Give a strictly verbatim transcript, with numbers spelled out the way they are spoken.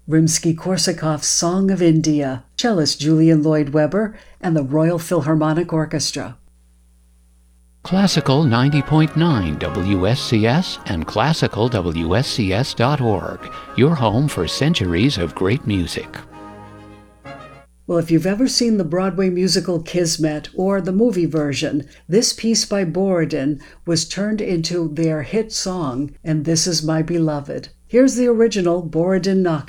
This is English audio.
Rimsky-Korsakov's Song of India, cellist Julian Lloyd Webber, and the Royal Philharmonic Orchestra. Classical ninety point nine W S C S and classical W S C S dot org, your home for centuries of great music. Well, if you've ever seen the Broadway musical Kismet or the movie version, this piece by Borodin was turned into their hit song, And This Is My Beloved. Here's the original Borodin knockout.